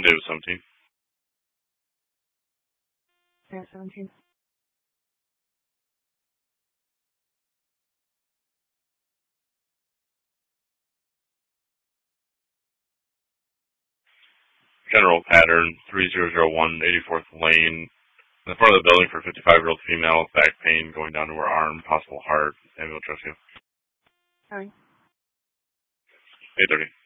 Davis 17. Yeah, 17. General pattern, 3001 84th Lane. In the front of the building for a 55-year-old female, back pain going down to her arm, possible heart, ambulance rescue. Sorry. 8:30.